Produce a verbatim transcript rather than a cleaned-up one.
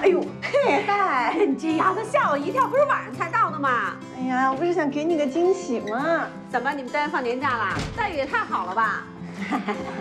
哎呦，嘿，嗨，你这丫头吓我一跳，不是晚上才到的吗？ 哎呀，我不是想给你个惊喜吗？ 怎么你们单位放年假啦？待遇也太好了吧？